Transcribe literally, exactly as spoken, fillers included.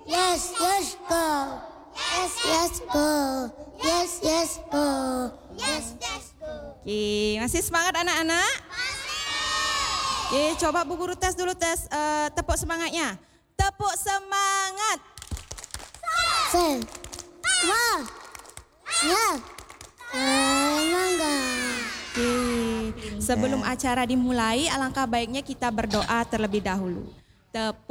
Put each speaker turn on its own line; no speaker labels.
Yes, yes, go. Yes, yes, go. Yes, yes, go. Yes, yes, go.
Oke, masih semangat anak-anak? Oke, coba Bu Guru tes dulu tes uh, tepuk semangatnya. Tepuk semangat.
Se. Ma. Ya. Mangga.
Oke, sebelum acara dimulai, alangkah baiknya kita berdoa terlebih dahulu. Tepuk